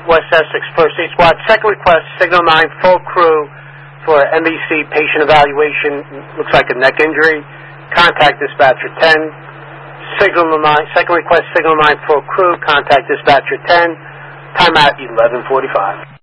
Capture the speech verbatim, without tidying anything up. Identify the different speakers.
Speaker 1: West Essex First Aid Squad. Second request, Signal nine, full crew for M E C patient evaluation. Looks like a neck injury. Contact dispatcher ten. Signal nine, second request, Signal nine, full crew. Contact dispatcher ten. Time out eleven forty-five.